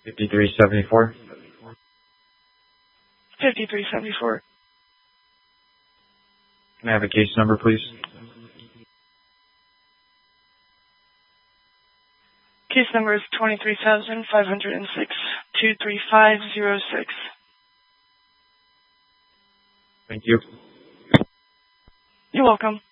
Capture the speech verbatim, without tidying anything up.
fifty-three seventy-four. fifty-three seventy-four. Can I have a case number, please? Case number is twenty-three thousand five hundred six, two three five zero six. Thank you. You're welcome.